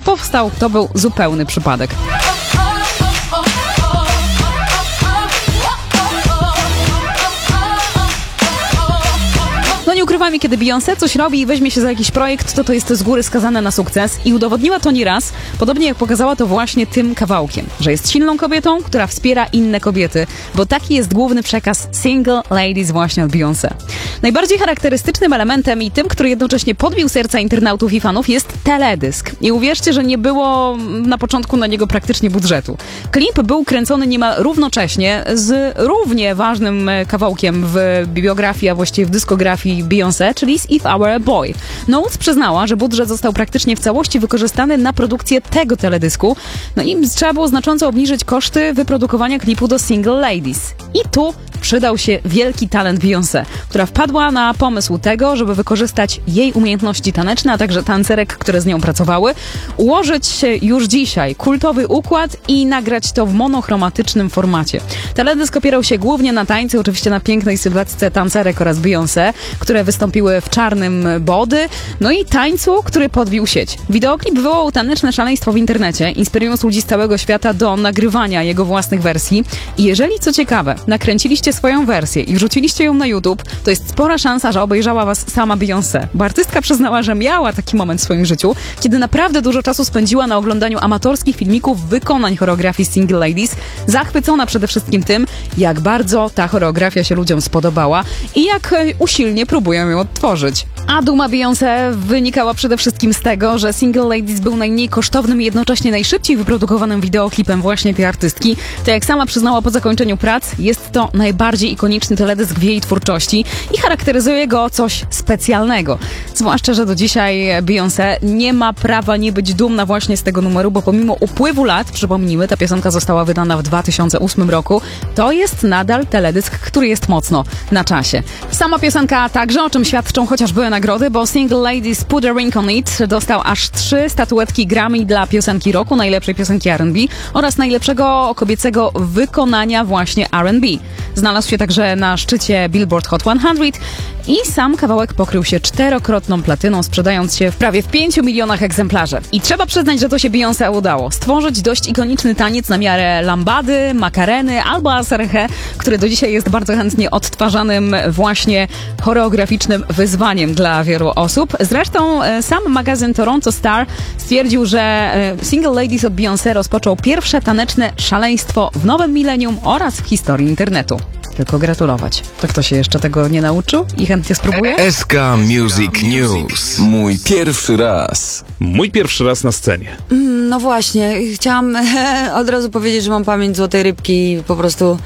powstał, to był zupełny przypadek. No nie ukrywajmy, kiedy Beyoncé coś robi i weźmie się za jakiś projekt, to jest z góry skazane na sukces i udowodniła to nieraz, podobnie jak pokazała to właśnie tym kawałkiem, że jest silną kobietą, która wspiera inne kobiety, bo taki jest główny przekaz Single Ladies właśnie od Beyoncé. Najbardziej charakterystycznym elementem i tym, który jednocześnie podbił serca internautów i fanów, jest teledysk. I uwierzcie, że nie było na początku na niego praktycznie budżetu. Klip był kręcony niemal równocześnie z równie ważnym kawałkiem w bibliografii, a właściwie w dyskografii Beyoncé, czyli z If I Were a Boy. Knowles przyznała, że budżet został praktycznie w całości wykorzystany na produkcję tego teledysku, no i trzeba było znacząco obniżyć koszty wyprodukowania klipu do Single Ladies. I tu przydał się wielki talent Beyoncé, która wpadła na pomysł tego, żeby wykorzystać jej umiejętności taneczne, a także tancerek, które z nią pracowały, ułożyć już dzisiaj kultowy układ i nagrać to w monochromatycznym formacie. Teledysk opierał się głównie na tańcu, oczywiście na pięknej sylwetce tancerek oraz Beyoncé, które wystąpiły w czarnym body, no i tańcu, który podbił sieć. Wideoklip wywołał taneczne szaleństwo w internecie, inspirując ludzi z całego świata do nagrywania jego własnych wersji. I jeżeli, co ciekawe, nakręciliście swoją wersję i wrzuciliście ją na YouTube, to jest spora szansa, że obejrzała was sama Beyoncé, bo artystka przyznała, że miała taki moment w swoim życiu, kiedy naprawdę dużo czasu spędziła na oglądaniu amatorskich filmików wykonań choreografii Single Ladies, zachwycona przede wszystkim tym, jak bardzo ta choreografia się ludziom spodobała i jak usilnie próbują ją odtworzyć. A duma Beyoncé wynikała przede wszystkim z tego, że Single Ladies był najmniej kosztownym i jednocześnie najszybciej wyprodukowanym wideoklipem właśnie tej artystki. To jak sama przyznała po zakończeniu prac, jest to najbardziej ikoniczny teledysk w jej twórczości i charakteryzuje go coś specjalnego. Zwłaszcza, że do dzisiaj Beyoncé nie ma prawa nie być dumna właśnie z tego numeru, bo pomimo upływu lat, przypomnijmy, ta piosenka została wydana w 2008 roku, to jest nadal teledysk, który jest mocno na czasie. Sama piosenka także, o czym świadczą chociażby nagrody, bo Single Ladies Put a Ring on It dostał aż 3 statuetki Grammy dla piosenki roku, najlepszej piosenki R&B oraz najlepszego kobiecego wykonania właśnie R&B. Znalazł się także na szczycie Billboard Hot 100 i sam kawałek pokrył się 4-krotną platyną, sprzedając się w prawie 5 milionach egzemplarzy. I trzeba przyznać, że to się Beyoncé udało. Stworzyć dość ikoniczny taniec na miarę lambady, makareny albo aserhe, który do dzisiaj jest bardzo chętnie odtwarzanym właśnie choreograficznym wyzwaniem dla wielu osób. Zresztą sam magazyn Toronto Star stwierdził, że Single Ladies od Beyoncé rozpoczął pierwsze taneczne szaleństwo w nowym milenium oraz w historii internetu. Tylko gratulować. To kto się jeszcze tego nie nauczył i chętnie spróbuje? SK Music News. Mój pierwszy raz. Mój pierwszy raz na scenie. No właśnie, chciałam od razu powiedzieć, że mam pamięć złotej rybki i po prostu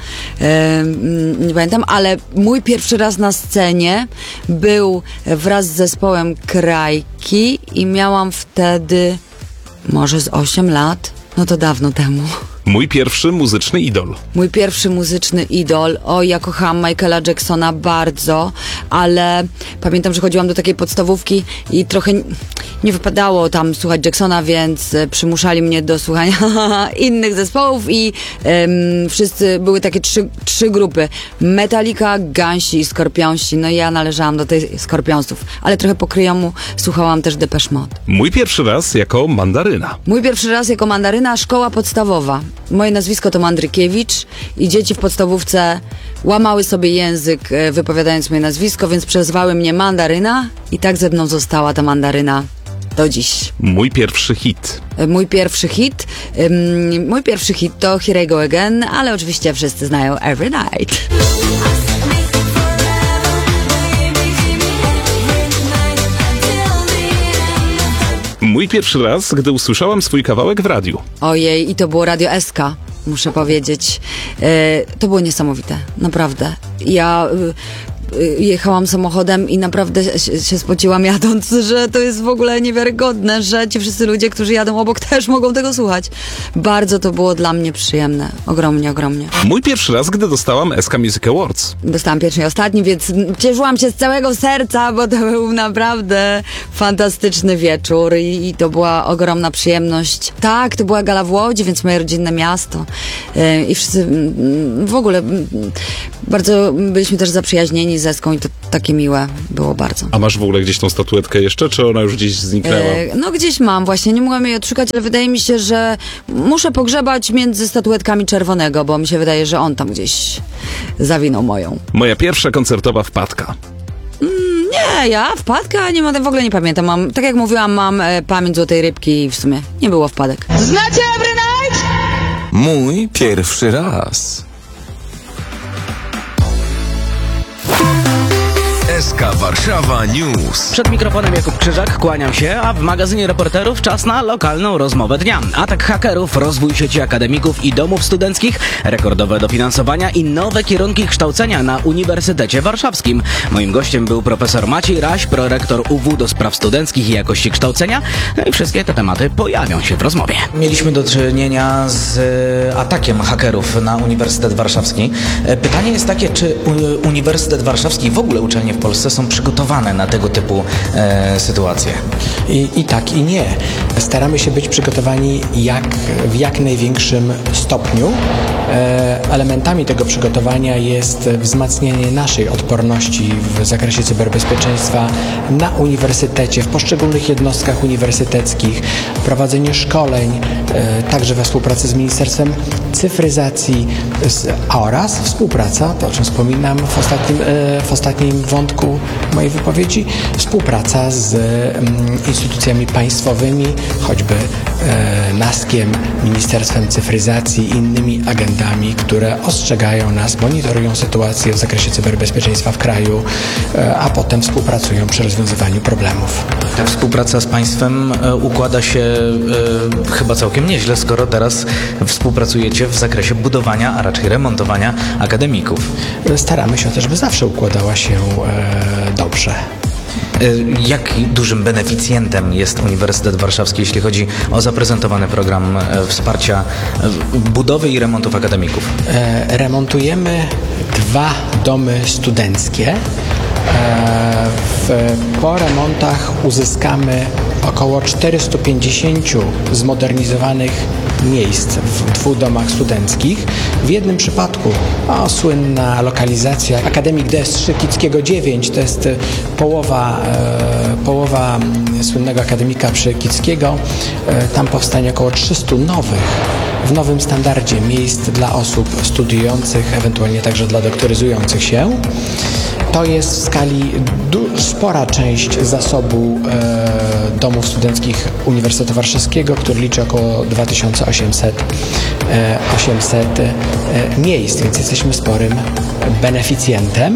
nie pamiętam, ale mój pierwszy raz na scenie był wraz z zespołem Krajki i miałam wtedy może z 8 lat, no to dawno temu. Mój pierwszy muzyczny idol. Mój pierwszy muzyczny idol. Oj, ja kochałam Michaela Jacksona bardzo, ale pamiętam, że chodziłam do takiej podstawówki i trochę nie wypadało tam słuchać Jacksona, więc przymuszali mnie do słuchania innych zespołów i wszyscy, były takie trzy grupy. Metallica, Gansi i Skorpionsi. No i ja należałam do tej Skorpionsów, ale trochę po kryjomu słuchałam też Depeche Mode. Mój pierwszy raz jako Mandaryna. Mój pierwszy raz jako Mandaryna, szkoła podstawowa. Moje nazwisko to Mandrykiewicz i dzieci w podstawówce łamały sobie język wypowiadając moje nazwisko, więc przezwały mnie Mandaryna i tak ze mną została ta Mandaryna do dziś. Mój pierwszy hit. Mój pierwszy hit to Here I Go Again, ale oczywiście wszyscy znają Every Night. Mój pierwszy raz, gdy usłyszałam swój kawałek w radiu. Ojej, i to było Radio SK, muszę powiedzieć. To było niesamowite, naprawdę. Ja jechałam samochodem i naprawdę się spociłam jadąc, że to jest w ogóle niewiarygodne, że ci wszyscy ludzie, którzy jadą obok, też mogą tego słuchać. Bardzo to było dla mnie przyjemne. Ogromnie, ogromnie. Mój pierwszy raz, gdy dostałam SK Music Awards. Dostałam pierwszy i ostatni, więc cieszyłam się z całego serca, bo to był naprawdę fantastyczny wieczór i to była ogromna przyjemność. Tak, to była gala w Łodzi, więc moje rodzinne miasto. I wszyscy w ogóle bardzo byliśmy też zaprzyjaźnieni zeską i to takie miłe było bardzo. A masz w ogóle gdzieś tą statuetkę jeszcze, czy ona już gdzieś zniknęła? No gdzieś mam właśnie, nie mogłam jej odszukać, ale wydaje mi się, że muszę pogrzebać między statuetkami Czerwonego, bo mi się wydaje, że on tam gdzieś zawinął moją. Moja pierwsza koncertowa wpadka. Nie, ja wpadka nie mam, w ogóle nie pamiętam. Tak jak mówiłam, mam pamięć złotej rybki i w sumie nie było wpadek. Znacie Every Night? Mój pierwszy raz. SK Warszawa News. Przed mikrofonem Jakub Krzyżak, kłaniam się, a w magazynie Reporterów czas na lokalną rozmowę dnia. Atak hakerów, rozwój sieci akademików i domów studenckich, rekordowe dofinansowania i nowe kierunki kształcenia na Uniwersytecie Warszawskim. Moim gościem był profesor Maciej Raś, prorektor UW do spraw studenckich i jakości kształcenia. No i wszystkie te tematy pojawią się w rozmowie. Mieliśmy do czynienia z atakiem hakerów na Uniwersytet Warszawski. Pytanie jest takie, czy Uniwersytet Warszawski, w ogóle uczelnie w Polsce są przygotowane na tego typu sytuacje? I tak, i nie. Staramy się być przygotowani w jak największym stopniu. Elementami tego przygotowania jest wzmacnianie naszej odporności w zakresie cyberbezpieczeństwa na uniwersytecie, w poszczególnych jednostkach uniwersyteckich, prowadzenie szkoleń, także we współpracy z Ministerstwem Cyfryzacji oraz współpraca, to o czym wspominam w ostatnim wątku mojej wypowiedzi, współpraca z instytucjami państwowymi, choćby NASK-iem, Ministerstwem Cyfryzacji i innymi agendami, które ostrzegają nas, monitorują sytuację w zakresie cyberbezpieczeństwa w kraju, a potem współpracują przy rozwiązywaniu problemów. Ta współpraca z państwem układa się chyba całkiem nieźle, skoro teraz współpracujecie w zakresie budowania, a raczej remontowania akademików. Staramy się też, by zawsze układała się dobrze. Jak dużym beneficjentem jest Uniwersytet Warszawski, jeśli chodzi o zaprezentowany program wsparcia budowy i remontów akademików? Remontujemy 2 domy studenckie. Po remontach uzyskamy około 450 zmodernizowanych miejsc w 2 domach studenckich. W jednym przypadku słynna lokalizacja Akademik DS3 Kickiego 9, to jest połowa słynnego akademika przy Kickiego. Tam powstanie około 300 w nowym standardzie miejsc dla osób studiujących, ewentualnie także dla doktoryzujących się. To jest w skali spora część zasobu domów studenckich Uniwersytetu Warszawskiego, który liczy około 2800 miejsc, więc jesteśmy sporym beneficjentem.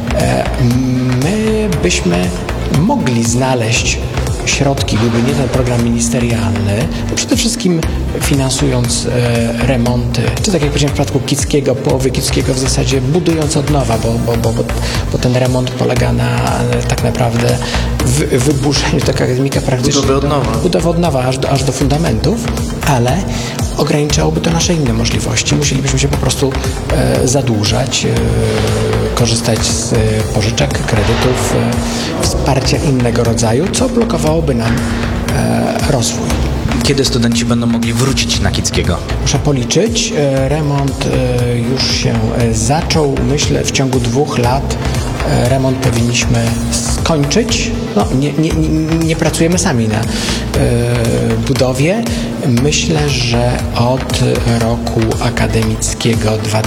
My byśmy mogli znaleźć środki, gdyby nie ten program ministerialny, przede wszystkim finansując remonty, czy tak jak powiedziałem w przypadku Kickiego, połowy Kickiego w zasadzie budując od nowa, bo ten remont polega na tak naprawdę wyburzeniu tego akademika praktycznie. Budowę od nowa, aż do fundamentów, ale ograniczałoby to nasze inne możliwości. Musielibyśmy się po prostu zadłużać, korzystać z pożyczek, kredytów, wsparcia innego rodzaju, co blokowałoby nam rozwój. Kiedy studenci będą mogli wrócić na Kickiego? Muszę policzyć. Remont już się zaczął. Myślę, w ciągu 2 lat remont powinniśmy skończyć. Nie pracujemy sami na budowie. Myślę, że od roku akademickiego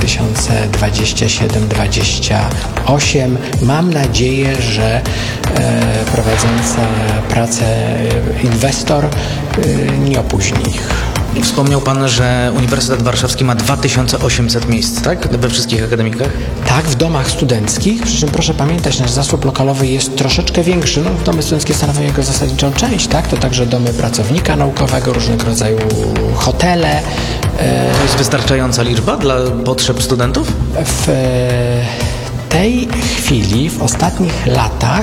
2027-28 mam nadzieję, że prowadzący pracę inwestor nie opóźni ich. Wspomniał Pan, że Uniwersytet Warszawski ma 2800 miejsc, tak? We wszystkich akademikach? Tak, w domach studenckich, przy czym proszę pamiętać, nasz zasób lokalowy jest troszeczkę większy. Domy studenckie stanowią jego zasadniczą część, tak? To także domy pracownika naukowego, różnego rodzaju hotele. To jest wystarczająca liczba dla potrzeb studentów? W tej chwili, w ostatnich latach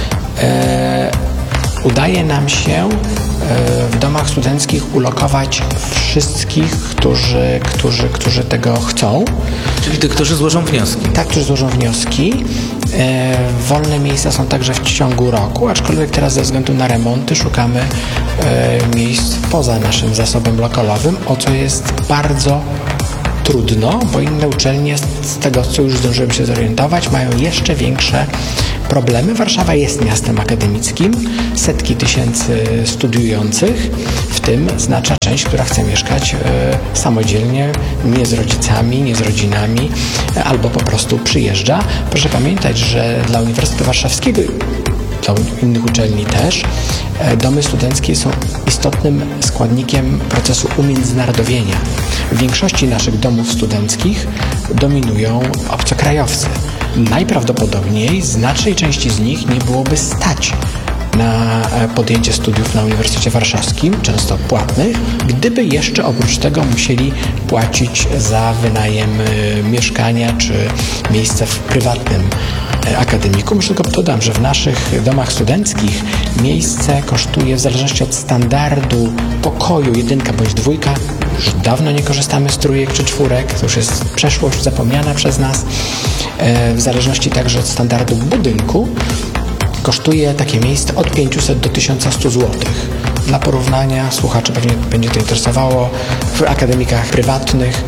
udaje nam się w domach studenckich ulokować wszystkich, którzy tego chcą. Czyli tych, którzy złożą wnioski. Tak, którzy złożą wnioski. Wolne miejsca są także w ciągu roku, aczkolwiek teraz ze względu na remonty szukamy miejsc poza naszym zasobem lokalowym, o co jest bardzo trudno, bo inne uczelnie, z tego co już zdążyłem się zorientować, mają jeszcze większe problemy. Warszawa jest miastem akademickim, setki tysięcy studiujących, w tym znaczna część, która chce mieszkać samodzielnie, nie z rodzicami, nie z rodzinami, albo po prostu przyjeżdża. Proszę pamiętać, że dla Uniwersytetu Warszawskiego, dla innych uczelni też, domy studenckie są istotnym składnikiem procesu umiędzynarodowienia. W większości naszych domów studenckich dominują obcokrajowcy. Najprawdopodobniej znacznej części z nich nie byłoby stać na podjęcie studiów na Uniwersytecie Warszawskim, często płatnych, gdyby jeszcze oprócz tego musieli płacić za wynajem mieszkania czy miejsce w prywatnym akademiku. Już tylko dodam, że w naszych domach studenckich miejsce kosztuje w zależności od standardu pokoju 1 bądź 2. Już dawno nie korzystamy z 3 czy 4, to już jest przeszłość zapomniana przez nas. W zależności także od standardu budynku kosztuje takie miejsce od 500 do 1100 zł. Dla porównania, słuchaczy pewnie będzie to interesowało, w akademikach prywatnych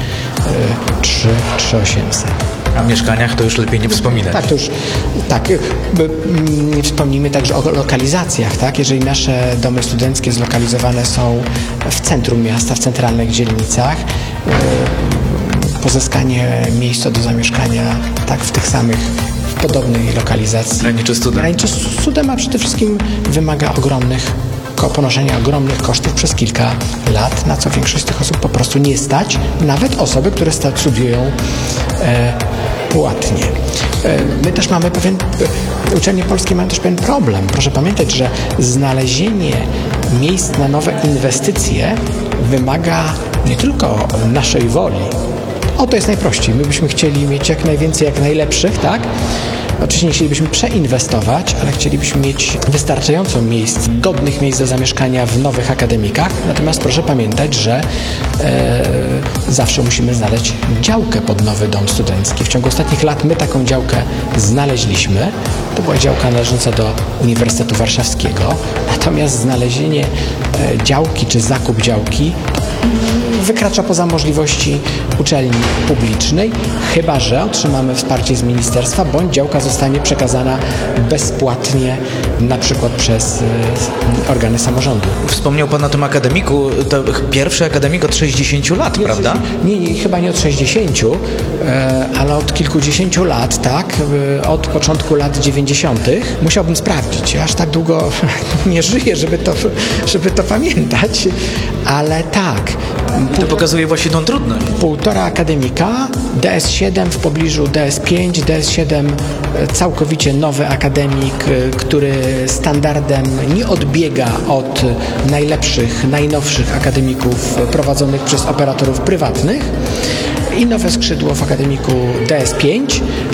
3800. A w mieszkaniach to już lepiej nie wspominać. Tak, to już tak. Nie wspomnijmy także o lokalizacjach, tak? Jeżeli nasze domy studenckie zlokalizowane są w centrum miasta, w centralnych dzielnicach, pozyskanie miejsca do zamieszkania tak w tych samych, w podobnej lokalizacji Graniczy z cudem, a przede wszystkim wymaga ponoszenia ogromnych kosztów przez kilka lat, na co większość z tych osób po prostu nie stać, nawet osoby, które studiują płatnie. My też mamy uczelnie polskie mają też pewien problem. Proszę pamiętać, że znalezienie miejsc na nowe inwestycje wymaga nie tylko naszej woli. To jest najprościej. My byśmy chcieli mieć jak najwięcej, jak najlepszych, tak? Oczywiście nie chcielibyśmy przeinwestować, ale chcielibyśmy mieć wystarczająco miejsc, godnych miejsc do zamieszkania w nowych akademikach. Natomiast proszę pamiętać, że zawsze musimy znaleźć działkę pod nowy dom studencki. W ciągu ostatnich lat my taką działkę znaleźliśmy. To była działka należąca do Uniwersytetu Warszawskiego. Natomiast znalezienie działki czy zakup działki wykracza poza możliwości uczelni publicznej, chyba że otrzymamy wsparcie z ministerstwa, bądź działka zostanie przekazana bezpłatnie, na przykład przez organy samorządu. Wspomniał Pan o tym akademiku, to pierwszy akademik od 60 lat, prawda? Nie, chyba nie od 60, ale od kilkudziesięciu lat, tak? Od początku lat 90. Musiałbym sprawdzić. Aż tak długo nie żyję, żeby to pamiętać, ale tak. To pokazuje właśnie tą trudność. 1,5 akademika, DS7 w pobliżu DS5, DS7 całkowicie nowy akademik, który standardem nie odbiega od najlepszych, najnowszych akademików prowadzonych przez operatorów prywatnych. I nowe skrzydło w akademiku DS5,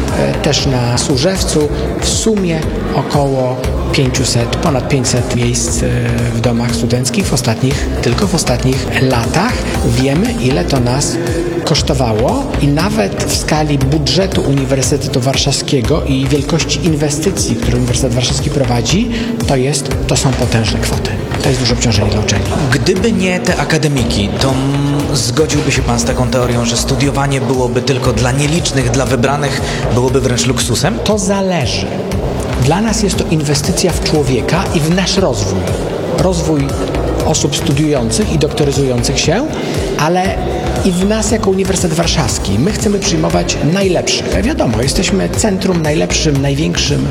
też na Służewcu, w sumie około 500, ponad 500 miejsc w domach studenckich tylko w ostatnich latach. Wiemy, ile to nas kosztowało i nawet w skali budżetu Uniwersytetu Warszawskiego i wielkości inwestycji, które Uniwersytet Warszawski prowadzi, to są potężne kwoty. To jest duże obciążenie dla uczelni. Gdyby nie te akademiki, to zgodziłby się Pan z taką teorią, że studiowanie byłoby tylko dla nielicznych, dla wybranych, byłoby wręcz luksusem? To zależy. Dla nas jest to inwestycja w człowieka i w nasz rozwój. Rozwój osób studiujących i doktoryzujących się, ale i w nas jako Uniwersytet Warszawski. My chcemy przyjmować najlepszych. Wiadomo, jesteśmy centrum najlepszym, największym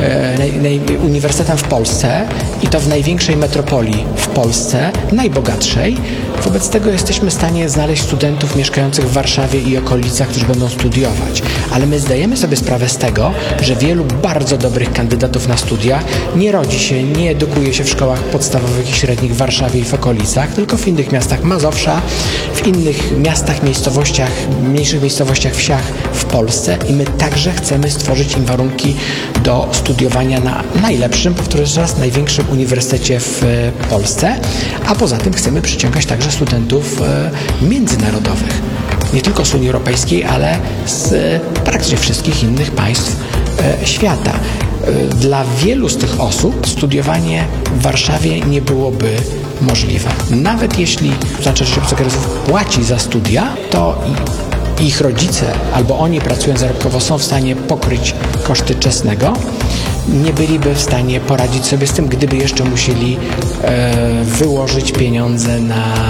uniwersytetem w Polsce i to w największej metropolii w Polsce, najbogatszej. Wobec tego jesteśmy w stanie znaleźć studentów mieszkających w Warszawie i okolicach, którzy będą studiować. Ale my zdajemy sobie sprawę z tego, że wielu bardzo dobrych kandydatów na studia nie rodzi się, nie edukuje się w szkołach podstawowych i średnich w Warszawie i w okolicach, tylko w innych miastach Mazowsza, w innych miastach, miejscowościach, mniejszych miejscowościach, wsiach w Polsce i my także chcemy stworzyć im warunki do studiowania na najlepszym, powtórzę jeszcze raz, największym uniwersytecie w Polsce, a poza tym chcemy przyciągać także studentów międzynarodowych. Nie tylko z Unii Europejskiej, ale z praktycznie wszystkich innych państw świata. Dla wielu z tych osób studiowanie w Warszawie nie byłoby możliwe. Nawet jeśli część obcokrajowców płaci za studia, to ich rodzice albo oni pracując zarobkowo są w stanie pokryć koszty czesnego, nie byliby w stanie poradzić sobie z tym, gdyby jeszcze musieli wyłożyć pieniądze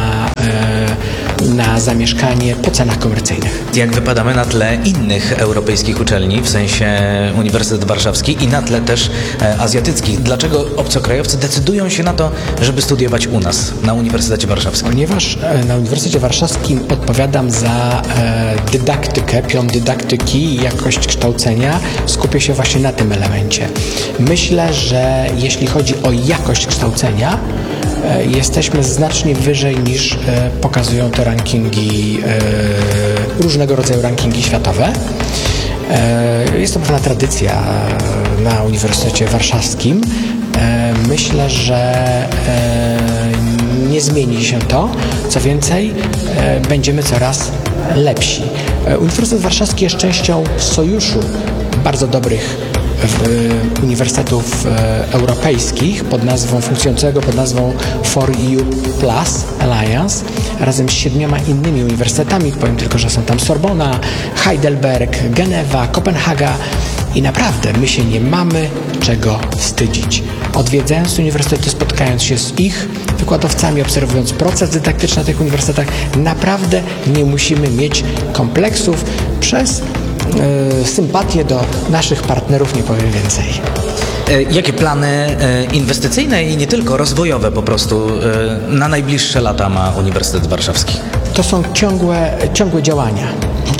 na zamieszkanie po cenach komercyjnych. Jak wypadamy na tle innych europejskich uczelni, w sensie Uniwersytet Warszawski i na tle też azjatyckich? Dlaczego obcokrajowcy decydują się na to, żeby studiować u nas, na Uniwersytecie Warszawskim? Ponieważ na Uniwersytecie Warszawskim odpowiadam za dydaktykę, pion dydaktyki i jakość kształcenia, skupię się właśnie na tym elemencie. Myślę, że jeśli chodzi o jakość kształcenia, jesteśmy znacznie wyżej niż pokazują to rankingi, różnego rodzaju rankingi światowe. Jest to pewna tradycja na Uniwersytecie Warszawskim. Myślę, że nie zmieni się to. Co więcej, będziemy coraz lepsi. Uniwersytet Warszawski jest częścią sojuszu bardzo dobrych uniwersytetów europejskich funkcjonującego pod nazwą For EU Plus Alliance razem z 7 innymi uniwersytetami. Powiem tylko, że są tam Sorbona, Heidelberg, Genewa, Kopenhaga i naprawdę my się nie mamy czego wstydzić. Odwiedzając uniwersytety, spotykając się z ich wykładowcami, obserwując proces dydaktyczny na tych uniwersytetach, naprawdę nie musimy mieć kompleksów. Przez sympatię do naszych partnerów nie powiem więcej. Jakie plany inwestycyjne i nie tylko, rozwojowe po prostu na najbliższe lata ma Uniwersytet Warszawski? To są ciągłe działania,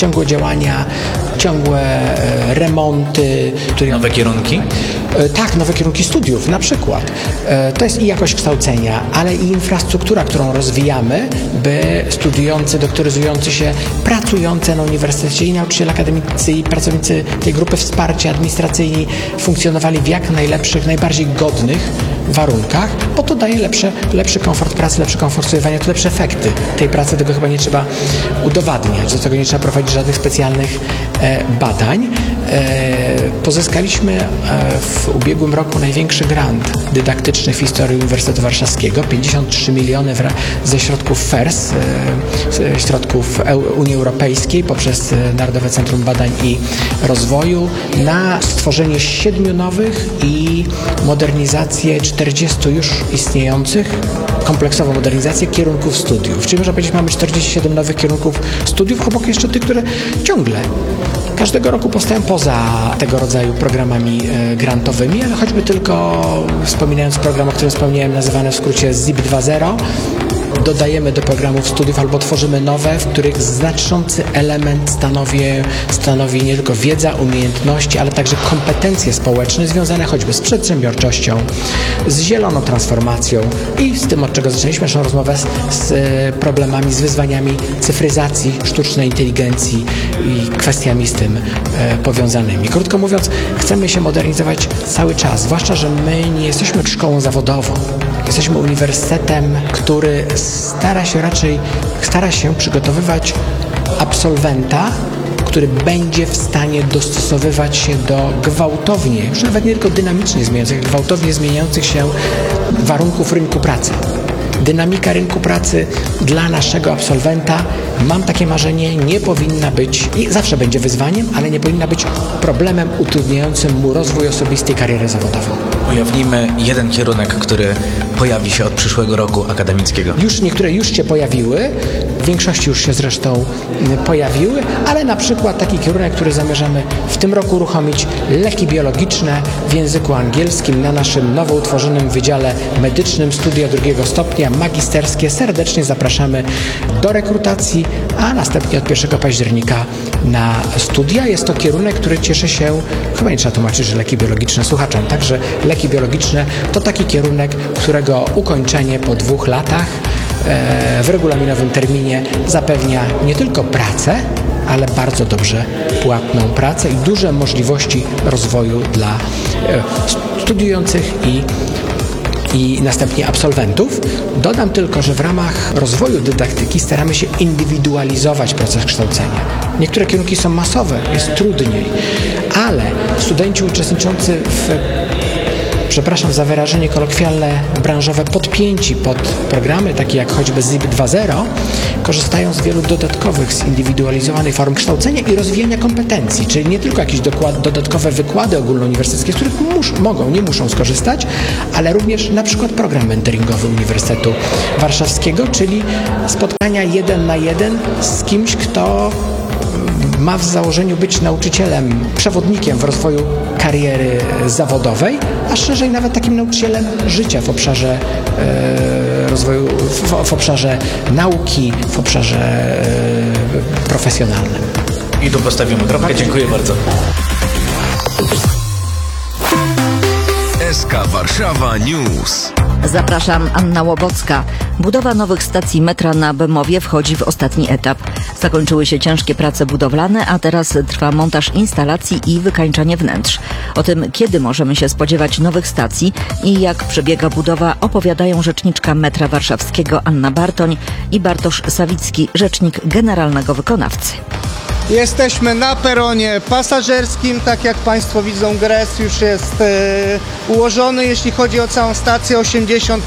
ciągłe remonty. Nowe kierunki? Tak, nowe kierunki studiów na przykład. To jest i jakość kształcenia, ale i infrastruktura, którą rozwijamy, by studiujący, doktoryzujący się, pracujący na uniwersytecie i nauczyciele akademicy i pracownicy tej grupy wsparcia administracyjni funkcjonowali w jak najlepszych, najbardziej godnych warunkach, bo to daje lepszy komfort pracy, lepszy komfort studiowania, to lepsze efekty tej pracy. Tego chyba nie trzeba udowadniać, do tego nie trzeba prowadzić żadnych specjalnych badań. Pozyskaliśmy w ubiegłym roku największy grant dydaktyczny w historii Uniwersytetu Warszawskiego, 53 miliony ze środków FERS, środków Unii Europejskiej poprzez Narodowe Centrum Badań i Rozwoju na stworzenie 7 nowych i modernizację 40 już istniejących, kompleksową modernizację kierunków studiów. Czyli można powiedzieć, mamy 47 nowych kierunków studiów, obok jeszcze tych, które ciągle każdego roku powstają poza tego rodzaju programami grantowymi, ale choćby tylko wspominając program, o którym wspomniałem, nazywany w skrócie ZIP 2.0, dodajemy do programów studiów albo tworzymy nowe, w których znaczący element stanowi nie tylko wiedza, umiejętności, ale także kompetencje społeczne związane choćby z przedsiębiorczością, z zieloną transformacją i z tym, od czego zaczęliśmy naszą rozmowę, z problemami, z wyzwaniami cyfryzacji, sztucznej inteligencji i kwestiami z tym powiązanymi. Krótko mówiąc, chcemy się modernizować cały czas, zwłaszcza, że my nie jesteśmy szkołą zawodową. Jesteśmy uniwersytetem, który stara się przygotowywać absolwenta, który będzie w stanie dostosowywać się do gwałtownie, już nawet nie tylko dynamicznie zmieniających, gwałtownie zmieniających się warunków rynku pracy. Dynamika rynku pracy dla naszego absolwenta, mam takie marzenie, nie powinna być, i zawsze będzie wyzwaniem, ale nie powinna być problemem utrudniającym mu rozwój osobisty i karierę zawodową. Ujawnijmy jeden kierunek, który pojawi się od przyszłego roku akademickiego. Niektóre już się pojawiły, w większości już się zresztą pojawiły, ale na przykład taki kierunek, który zamierzamy w tym roku uruchomić, leki biologiczne w języku angielskim na naszym nowo utworzonym Wydziale Medycznym, studia 2. stopnia, magisterskie. Serdecznie zapraszamy do rekrutacji, a następnie od 1 października na studia. Jest to kierunek, który cieszy się, chyba nie trzeba tłumaczyć, że leki biologiczne słuchaczom, także leki biologiczne to taki kierunek, którego ukończenie po 2 latach w regulaminowym terminie zapewnia nie tylko pracę, ale bardzo dobrze płatną pracę i duże możliwości rozwoju dla studiujących i następnie absolwentów. Dodam tylko, że w ramach rozwoju dydaktyki staramy się indywidualizować proces kształcenia. Niektóre kierunki są masowe, jest trudniej, ale studenci uczestniczący w przepraszam za wyrażenie kolokwialne, branżowe podpięci pod programy, takie jak choćby ZIP 2.0, korzystają z wielu dodatkowych, zindywidualizowanych form kształcenia i rozwijania kompetencji, czyli nie tylko jakieś dodatkowe wykłady ogólnouniwersyteckie, z których nie muszą skorzystać, ale również na przykład program mentoringowy Uniwersytetu Warszawskiego, czyli spotkania 1 na 1 z kimś, kto ma w założeniu być nauczycielem, przewodnikiem w rozwoju kariery zawodowej, a szerzej nawet takim nauczycielem życia w obszarze rozwoju, w obszarze nauki, w obszarze profesjonalnym. I tu postawimy kropkę. Dziękuję bardzo. SK Warszawa News. Zapraszam, Anna Łobocka. Budowa nowych stacji metra na Bemowie wchodzi w ostatni etap. Zakończyły się ciężkie prace budowlane, a teraz trwa montaż instalacji i wykańczanie wnętrz. O tym, kiedy możemy się spodziewać nowych stacji i jak przebiega budowa, opowiadają rzeczniczka metra warszawskiego Anna Bartoń i Bartosz Sawicki, rzecznik generalnego wykonawcy. Jesteśmy na peronie pasażerskim, tak jak Państwo widzą, gres już jest ułożony. Jeśli chodzi o całą stację, 85%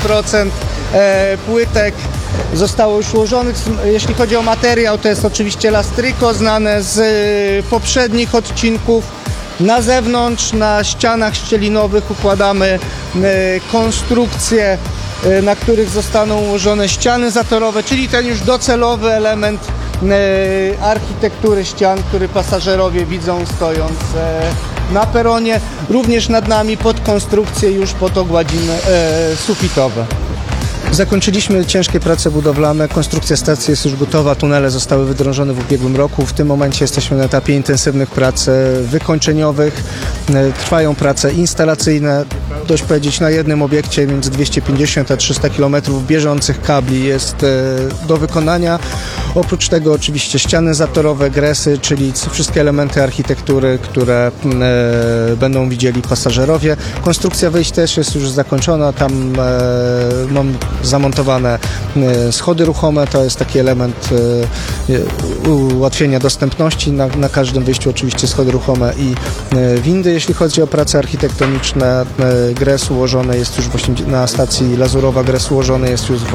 płytek zostało już ułożonych. Jeśli chodzi o materiał, to jest oczywiście lastryko, znane z poprzednich odcinków. Na zewnątrz, na ścianach szczelinowych układamy konstrukcje, na których zostaną ułożone ściany zatorowe, czyli ten już docelowy element architektury ścian, który pasażerowie widzą stojąc na peronie. Również nad nami pod konstrukcję już podogładziny sufitowe. Zakończyliśmy ciężkie prace budowlane, konstrukcja stacji jest już gotowa, tunele zostały wydrążone w ubiegłym roku. W tym momencie jesteśmy na etapie intensywnych prac wykończeniowych. Trwają prace instalacyjne. Dość powiedzieć, na jednym obiekcie między 250 a 300 km bieżących kabli jest do wykonania. Oprócz tego oczywiście ściany zatorowe, gresy, czyli wszystkie elementy architektury, które będą widzieli pasażerowie. Konstrukcja wyjść też jest już zakończona. Tam mam zamontowane schody ruchome, to jest taki element ułatwienia dostępności. Na każdym wyjściu oczywiście schody ruchome i windy. Jeśli chodzi o prace architektoniczne, gres ułożony jest już na stacji Lazurowa, gres ułożony jest już w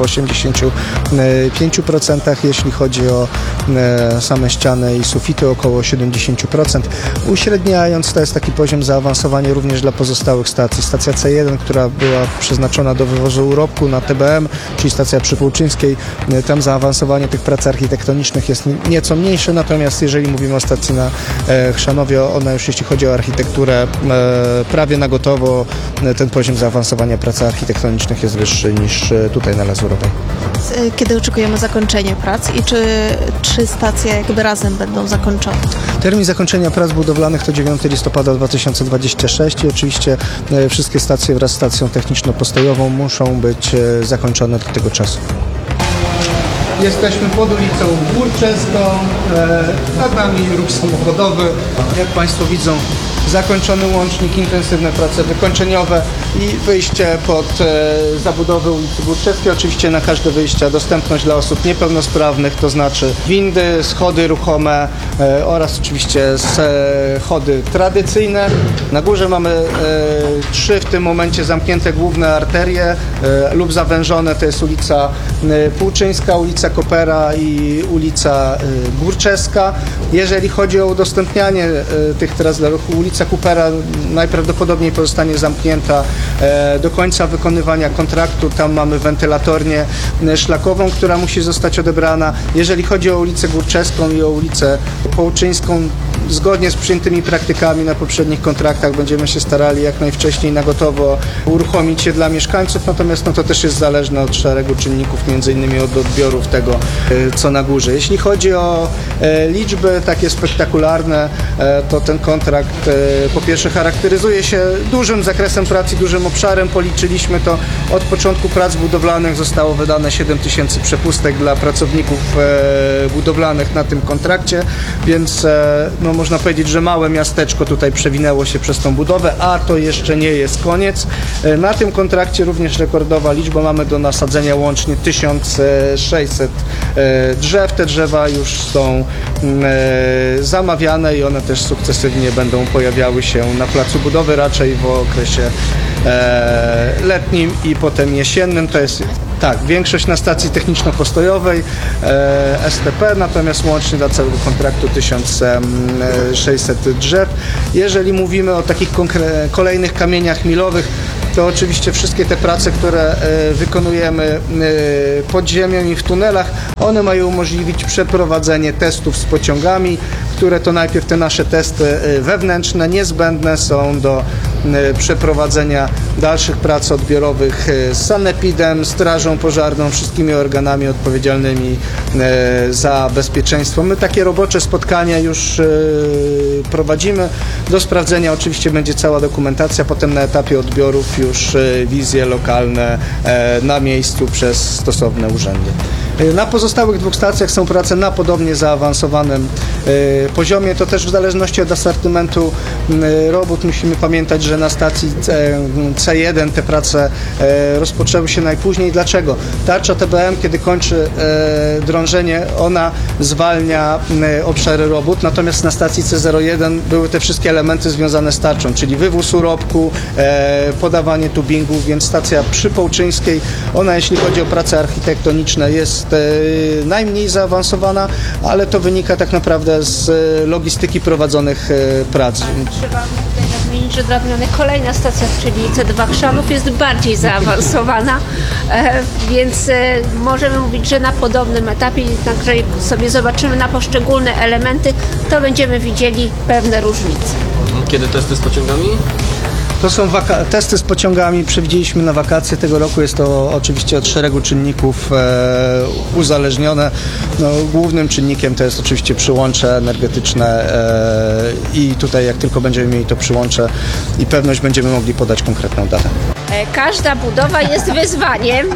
85%. Jeśli chodzi o same ściany i sufity, około 70%. Uśredniając, to jest taki poziom zaawansowania również dla pozostałych stacji. Stacja C1, która była przeznaczona do wywozu urobku na TBM, czyli stacja przy Półczyńskiej, tam zaawansowanie tych prac architektonicznych jest nieco mniejsze, natomiast jeżeli mówimy o stacji na Chrzanowie, ona już jeśli chodzi o architekturę prawie na gotowo, ten poziom zaawansowania prac architektonicznych jest wyższy niż tutaj na Lazurowej. Kiedy oczekujemy zakończenia prac i czy 3 stacje jakby razem będą zakończone? Termin zakończenia prac budowlanych to 9 listopada 2026 i oczywiście wszystkie stacje wraz z stacją techniczno-postojową muszą być zakończone do tego czasu. Jesteśmy pod ulicą Górczeską, nad nami ruch samochodowy. Jak Państwo widzą, zakończony łącznik, intensywne prace wykończeniowe i wyjście pod zabudowę ulicy Górczewskiej. Oczywiście na każde wyjście dostępność dla osób niepełnosprawnych, to znaczy windy, schody ruchome oraz oczywiście schody tradycyjne. Na górze mamy 3 w tym momencie zamknięte główne arterie lub zawężone, to jest ulica Półczyńska, ulica Kopera i ulica Górczewska. Jeżeli chodzi o udostępnianie tych tras dla ruchu, ulica Kupera najprawdopodobniej pozostanie zamknięta do końca wykonywania kontraktu. Tam mamy wentylatornię szlakową, która musi zostać odebrana. Jeżeli chodzi o ulicę Górczewską i o ulicę Połczyńską, zgodnie z przyjętymi praktykami na poprzednich kontraktach będziemy się starali jak najwcześniej na gotowo uruchomić je dla mieszkańców, natomiast to też jest zależne od szeregu czynników, między innymi od odbiorów tego, co na górze. Jeśli chodzi o liczby takie spektakularne, to ten kontrakt po pierwsze charakteryzuje się dużym zakresem pracy, dużym obszarem. Policzyliśmy to, od początku prac budowlanych zostało wydane 7 000 przepustek dla pracowników budowlanych na tym kontrakcie, więc można powiedzieć, że małe miasteczko tutaj przewinęło się przez tą budowę, a to jeszcze nie jest koniec. Na tym kontrakcie również rekordowa liczba, mamy do nasadzenia łącznie 1600 600 drzew. Te drzewa już są zamawiane i one też sukcesywnie będą pojawiały się na placu budowy, raczej w okresie letnim i potem jesiennym. To jest większość na stacji techniczno-postojowej STP, natomiast łącznie dla całego kontraktu 1600 drzew. Jeżeli mówimy o takich kolejnych kamieniach milowych, to oczywiście wszystkie te prace, które wykonujemy pod ziemią i w tunelach, one mają umożliwić przeprowadzenie testów z pociągami, które to najpierw te nasze testy wewnętrzne niezbędne są do przeprowadzenia dalszych prac odbiorowych z sanepidem, strażą pożarną, wszystkimi organami odpowiedzialnymi za bezpieczeństwo. My takie robocze spotkania już prowadzimy. Do sprawdzenia oczywiście będzie cała dokumentacja, potem na etapie odbiorów już wizje lokalne na miejscu przez stosowne urzędy. Na pozostałych 2 stacjach są prace na podobnie zaawansowanym poziomie. To też w zależności od asortymentu robót. Musimy pamiętać, że na stacji C1 te prace rozpoczęły się najpóźniej. Dlaczego? Tarcza TBM, kiedy kończy drążenie, ona zwalnia obszary robót, natomiast na stacji C01 były te wszystkie elementy związane z tarczą, czyli wywóz urobku, podawanie tubingów, więc stacja przy Połczyńskiej, ona jeśli chodzi o prace architektoniczne jest najmniej zaawansowana, ale to wynika tak naprawdę z logistyki prowadzonych prac. Trzeba tutaj nadmienić, że dla odmiany kolejna stacja, czyli C2 Chrzanów jest bardziej zaawansowana, więc możemy mówić, że na podobnym etapie, także sobie zobaczymy na poszczególne elementy, to będziemy widzieli pewne różnice. Kiedy testy z pociągami? To są testy z pociągami, przewidzieliśmy na wakacje tego roku, jest to oczywiście od szeregu czynników uzależnione. Głównym czynnikiem to jest oczywiście przyłącze energetyczne i tutaj jak tylko będziemy mieli to przyłącze i pewność, będziemy mogli podać konkretną datę. Każda budowa jest wyzwaniem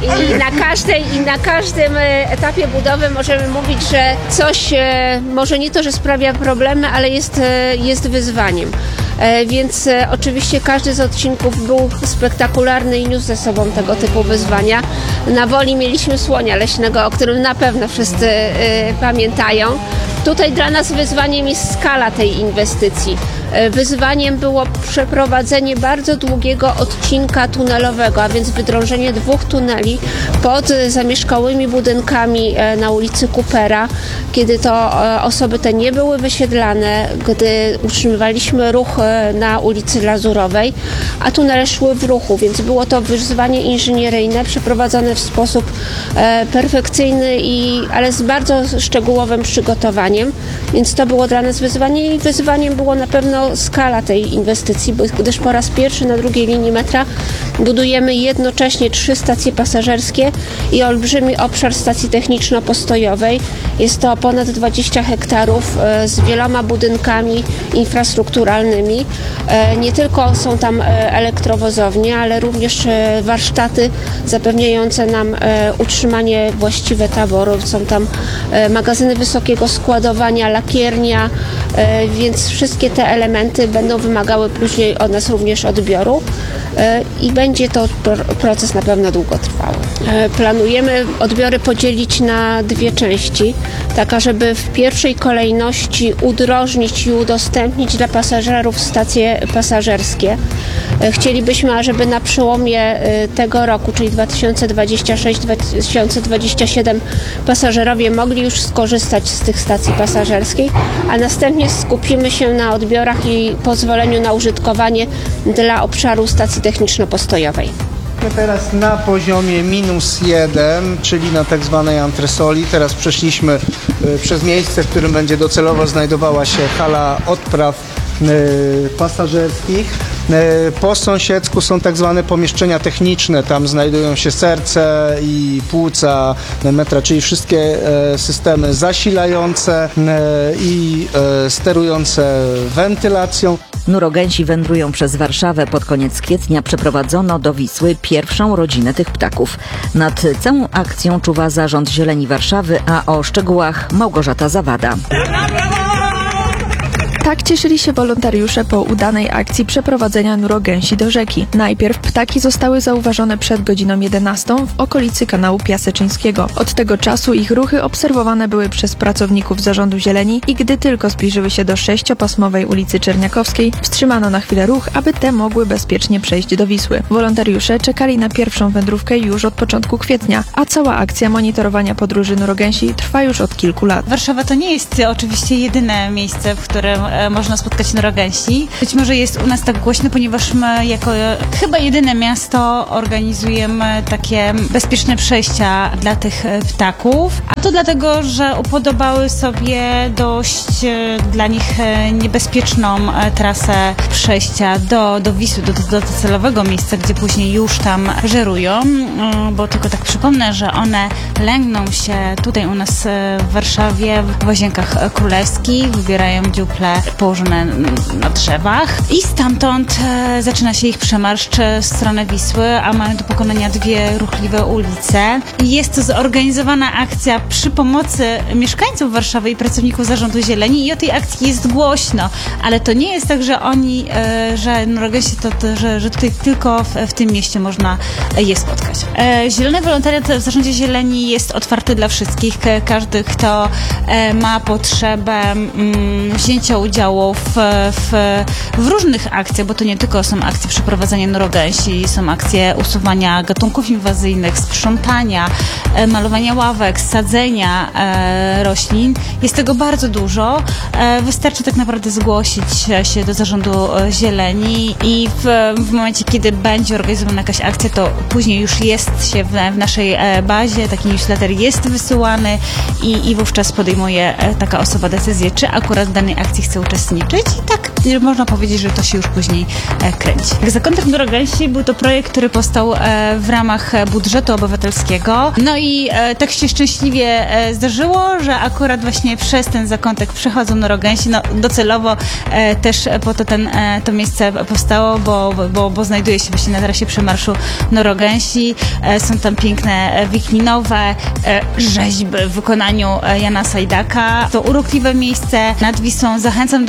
i na każdym etapie budowy możemy mówić, że coś może nie to, że sprawia problemy, ale jest wyzwaniem. Więc oczywiście każdy z odcinków był spektakularny i niósł ze sobą tego typu wyzwania. Na Woli mieliśmy słonia leśnego, o którym na pewno wszyscy pamiętają. Tutaj dla nas wyzwaniem jest skala tej inwestycji. Wyzwaniem było przeprowadzenie bardzo długiego odcinka tunelowego, a więc wydrążenie 2 tuneli pod zamieszkałymi budynkami na ulicy Coopera, kiedy to osoby te nie były wysiedlane, gdy utrzymywaliśmy ruch na ulicy Lazurowej, a tunele szły w ruchu, więc było to wyzwanie inżynieryjne przeprowadzone w sposób perfekcyjny, ale z bardzo szczegółowym przygotowaniem, więc to było dla nas wyzwanie i wyzwaniem było na pewno skala tej inwestycji, gdyż po raz pierwszy na drugiej linii metra budujemy jednocześnie 3 stacje pasażerskie i olbrzymi obszar stacji techniczno-postojowej. Jest to ponad 20 hektarów z wieloma budynkami infrastrukturalnymi. Nie tylko są tam elektrowozownie, ale również warsztaty zapewniające nam utrzymanie właściwe taboru. Są tam magazyny wysokiego składowania, lakiernia, więc wszystkie te elementy będą wymagały później od nas również odbioru i będzie to proces na pewno długotrwały. Planujemy odbiory podzielić na 2 części, tak żeby w pierwszej kolejności udrożnić i udostępnić dla pasażerów stacje pasażerskie. Chcielibyśmy, ażeby na przełomie tego roku, czyli 2026-2027 pasażerowie mogli już skorzystać z tych stacji pasażerskich, a następnie skupimy się na odbiorach i pozwoleniu na użytkowanie dla obszaru stacji techniczno-postojowej. Teraz na poziomie -1, czyli na tak zwanej antresoli. Teraz przeszliśmy przez miejsce, w którym będzie docelowo znajdowała się hala odpraw pasażerskich. Po sąsiedzku są tak zwane pomieszczenia techniczne, tam znajdują się serce i płuca metra, czyli wszystkie systemy zasilające i sterujące wentylacją. Nurogęsi wędrują przez Warszawę. Pod koniec kwietnia przeprowadzono do Wisły pierwszą rodzinę tych ptaków. Nad całą akcją czuwa Zarząd Zieleni Warszawy, a o szczegółach Małgorzata Zawada. Tak cieszyli się wolontariusze po udanej akcji przeprowadzenia nurogęsi do rzeki. Najpierw ptaki zostały zauważone przed godziną 11 w okolicy kanału Piaseczyńskiego. Od tego czasu ich ruchy obserwowane były przez pracowników Zarządu Zieleni i gdy tylko zbliżyły się do 6-pasmowej ulicy Czerniakowskiej, wstrzymano na chwilę ruch, aby te mogły bezpiecznie przejść do Wisły. Wolontariusze czekali na pierwszą wędrówkę już od początku kwietnia, a cała akcja monitorowania podróży nurogęsi trwa już od kilku lat. Warszawa to nie jest oczywiście jedyne miejsce, w którym można spotkać nurogęsi. Być może jest u nas tak głośno, ponieważ my jako chyba jedyne miasto organizujemy takie bezpieczne przejścia dla tych ptaków. A to dlatego, że upodobały sobie dość dla nich niebezpieczną trasę przejścia do Wisły, do docelowego miejsca, gdzie później już tam żerują, bo tylko tak przypomnę, że one lęgną się tutaj u nas w Warszawie w Łazienkach Królewskich, wybierają dziuple położone na drzewach i stamtąd zaczyna się ich przemarsz w stronę Wisły, a mają do pokonania 2 ruchliwe ulice. Jest to zorganizowana akcja przy pomocy mieszkańców Warszawy i pracowników Zarządu Zieleni i o tej akcji jest głośno, ale to nie jest tak, że że nurogęsi że tutaj tylko w tym mieście można je spotkać. Zielony wolontariat w Zarządzie Zieleni jest otwarty dla wszystkich. Każdy, kto ma potrzebę wzięcia udziału w różnych akcjach, bo to nie tylko są akcje przeprowadzania nurogęsi, są akcje usuwania gatunków inwazyjnych, sprzątania, malowania ławek, sadzenia roślin. Jest tego bardzo dużo. Wystarczy tak naprawdę zgłosić się do Zarządu Zieleni i w momencie, kiedy będzie organizowana jakaś akcja, to później już jest się w naszej bazie, taki newsletter jest wysyłany i wówczas podejmuje taka osoba decyzję, czy akurat w danej akcji chce uczestniczyć. I tak można powiedzieć, że to się już później kręci. Zakątek nurogęsi był to projekt, który powstał w ramach budżetu obywatelskiego. No i tak się szczęśliwie zdarzyło, że akurat właśnie przez ten zakątek przechodzą nurogęsi. No docelowo też po to to miejsce powstało, bo znajduje się właśnie na trasie przemarszu nurogęsi. Są tam piękne wiklinowe rzeźby w wykonaniu Jana Sajdaka. To urokliwe miejsce nad Wisłą. Zachęcam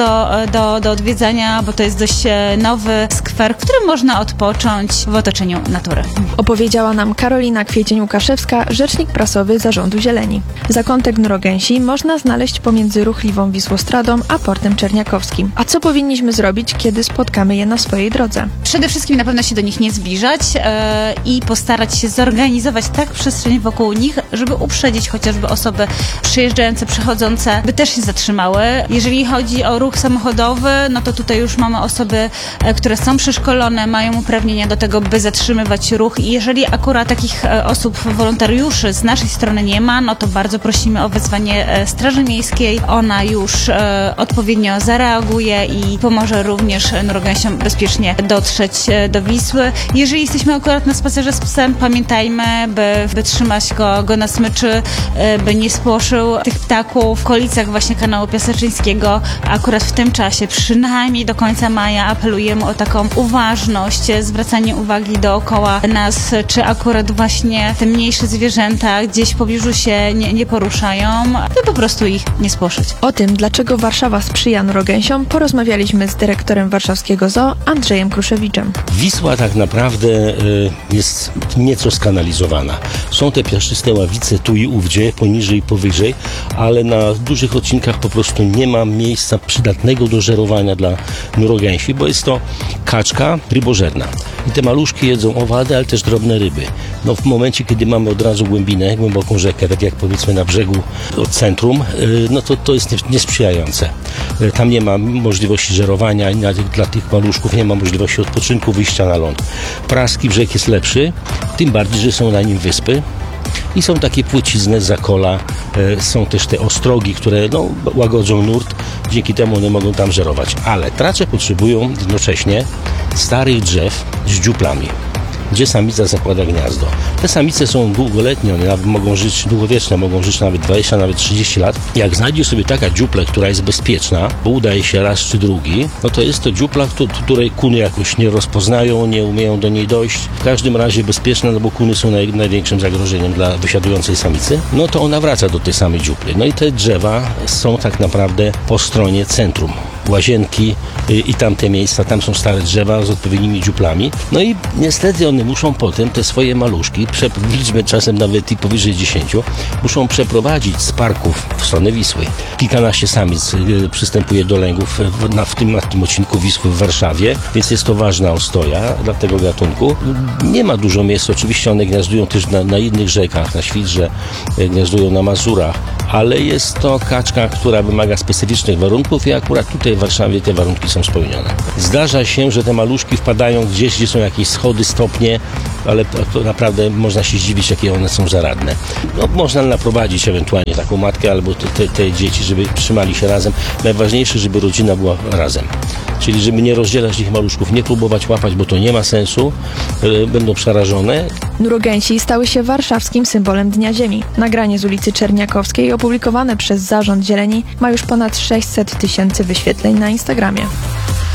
do odwiedzania, bo to jest dość nowy skwer, w którym można odpocząć w otoczeniu natury. Opowiedziała nam Karolina Kwiecień-Łukaszewska, rzecznik prasowy Zarządu Zieleni. Zakątek nurogęsi można znaleźć pomiędzy ruchliwą Wisłostradą a portem czerniakowskim. A co powinniśmy zrobić, kiedy spotkamy je na swojej drodze? Przede wszystkim na pewno się do nich nie zbliżać i postarać się zorganizować tak przestrzeń wokół nich, żeby uprzedzić chociażby osoby przyjeżdżające, przechodzące, by też się zatrzymały. Jeżeli chodzi o ruch samochodowy, no to tutaj już mamy osoby, które są przeszkolone, mają uprawnienia do tego, by zatrzymywać ruch i jeżeli akurat takich osób, wolontariuszy z naszej strony nie ma, no to bardzo prosimy o wezwanie Straży Miejskiej. Ona już odpowiednio zareaguje i pomoże również nurogęsiom bezpiecznie dotrzeć do Wisły. Jeżeli jesteśmy akurat na spacerze z psem, pamiętajmy, by trzymać go na smyczy, by nie spłoszył tych ptaków. W okolicach właśnie kanału Piaseczyńskiego akurat w tym czasie, przynajmniej do końca maja, apelujemy o taką uważność, zwracanie uwagi dookoła nas, czy akurat właśnie te mniejsze zwierzęta gdzieś w pobliżu się nie poruszają, by po prostu ich nie spłoszyć. O tym, dlaczego Warszawa sprzyja nurogęsiom, porozmawialiśmy z dyrektorem warszawskiego zoo Andrzejem Kruszewiczem. Wisła tak naprawdę jest nieco skanalizowana. Są te piaszczyste ławice tu i ówdzie, poniżej i powyżej, ale na dużych odcinkach po prostu nie ma miejsca przydatnego do żerowania dla nurogęsi, bo jest to kaczka rybożerna. I te maluszki jedzą owady, ale też drobne ryby. No w momencie, kiedy mamy od razu głębinę, głęboką rzekę, tak jak powiedzmy na brzegu od centrum, no to jest niesprzyjające. Tam nie ma możliwości żerowania, dla tych maluszków nie ma możliwości odpoczynku, wyjścia na ląd. Praski brzeg jest lepszy, tym bardziej, że są na nim wyspy. I są takie płycizny, zakola, są też te ostrogi, które łagodzą nurt, dzięki temu one mogą tam żerować. Ale tracze potrzebują jednocześnie starych drzew z dziuplami, gdzie samica zakłada gniazdo. Te samice są długoletnie, one nawet mogą żyć długowieczne, mogą żyć nawet 20, nawet 30 lat. Jak znajdzie sobie taka dziupla, która jest bezpieczna, bo udaje się raz czy drugi, no to jest to dziupla, której kuny jakoś nie rozpoznają, nie umieją do niej dojść. W każdym razie bezpieczna, no bo kuny są największym zagrożeniem dla wysiadującej samicy. No to ona wraca do tej samej dziupli. No i te drzewa są tak naprawdę po stronie centrum łazienki i tamte miejsca, tam są stare drzewa z odpowiednimi dziuplami. No i niestety one muszą potem te swoje maluszki, w liczbie czasem nawet i powyżej 10, muszą przeprowadzić z parków w stronę Wisły. Kilkanaście samic przystępuje do lęgów na tym odcinku Wisły w Warszawie, więc jest to ważna ostoja dla tego gatunku. Nie ma dużo miejsc, oczywiście one gniazdują też na innych rzekach, na Świdrze, gniazdują na Mazurach, ale jest to kaczka, która wymaga specyficznych warunków i akurat tutaj w Warszawie te warunki są spełnione. Zdarza się, że te maluszki wpadają gdzieś, gdzie są jakieś schody, stopnie, ale to naprawdę można się zdziwić, jakie one są zaradne. No, można naprowadzić ewentualnie taką matkę albo te dzieci, żeby trzymali się razem. Najważniejsze, żeby rodzina była razem. Czyli żeby nie rozdzielać tych maluszków, nie próbować łapać, bo to nie ma sensu, będą przerażone. Nurogęsi stały się warszawskim symbolem Dnia Ziemi. Nagranie z ulicy Czerniakowskiej opublikowane przez Zarząd Zieleni ma już ponad 600 000 wyświetleń na Instagramie.